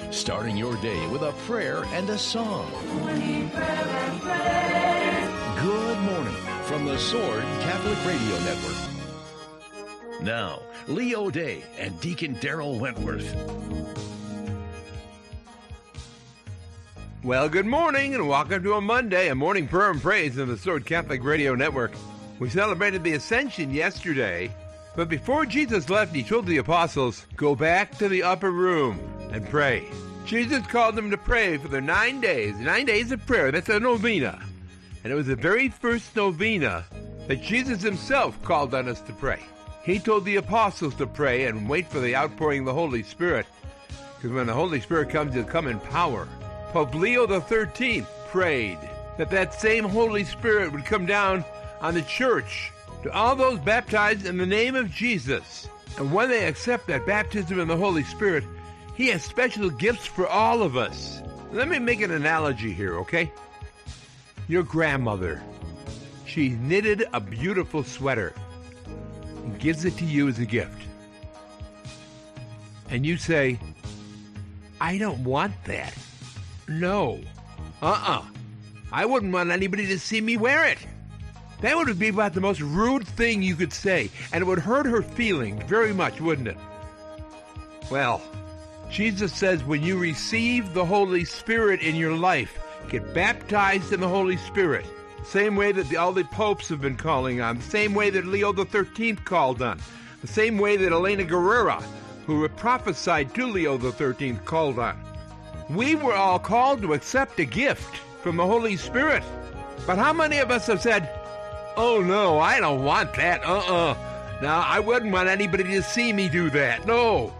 starting your day with a prayer and a song. Good morning from the Sword Catholic Radio Network. Now, Leo Day and Deacon Daryl Wentworth. Well, good morning and welcome to a Monday, a morning prayer and praise on the Sword Catholic Radio Network. We celebrated the Ascension yesterday, but before Jesus left, he told the apostles, go back to the upper room and pray. Jesus called them to pray for their 9 days of prayer. That's a novena. And it was the very first novena that Jesus himself called on us to pray. He told the apostles to pray and wait for the outpouring of the Holy Spirit, because when the Holy Spirit comes, he'll come in power. Pope Leo XIII prayed that same Holy Spirit would come down on the church to all those baptized in the name of Jesus. And when they accept that baptism in the Holy Spirit, he has special gifts for all of us. Let me make an analogy here, okay? Your grandmother, she knitted a beautiful sweater and gives it to you as a gift. And you say, I don't want that. No. I wouldn't want anybody to see me wear it. That would be about the most rude thing you could say, and it would hurt her feelings very much, wouldn't it? Well, Jesus says when you receive the Holy Spirit in your life, get baptized in the Holy Spirit, same way that all the popes have been calling on, the same way that Leo XIII called on, the same way that Elena Guerrera, who prophesied to Leo XIII, called on. We were all called to accept a gift from the Holy Spirit. But how many of us have said, oh no, I don't want that, No, I wouldn't want anybody to see me do that, no.